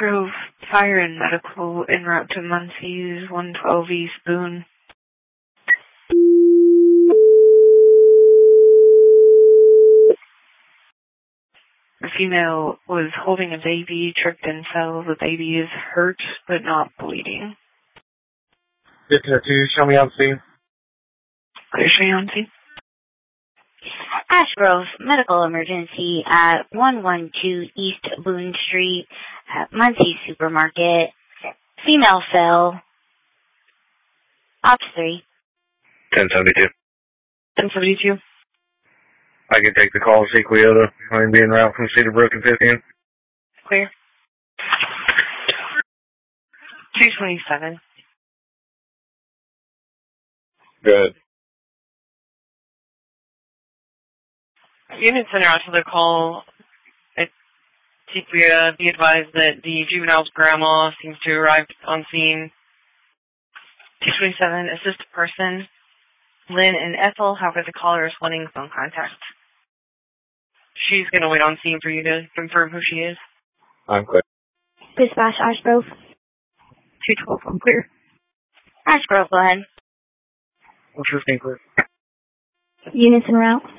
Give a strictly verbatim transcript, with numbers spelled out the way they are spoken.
Ashgrove Fire and Medical en route to Muncie's one twelve East Boone. A female was holding a baby, tripped and fell. The baby is hurt but not bleeding. Get to two, show me on scene. Clear, show you on scene. Ashgrove Medical Emergency at one one two East Boone Street at Muncie's Supermarket. Female fell. Ops three. ten seventy-two. ten seventy-two. I can take the call, Sequoia, I'm being route from Cedarbrook and fifteen. Clear. two twenty-seven. Good. Unit sent out to the call. Sequoia, be advised that the juvenile's grandma seems to arrive on scene. two twenty-seven, assist a person. Lynn and Ethel, however, the caller is wanting phone contact. She's going to wait on scene for you to confirm who she is. I'm clear. Dispatch Ashgrove. two twelve, I'm clear. Ashgrove, go ahead. What's your name, clear? Units en route.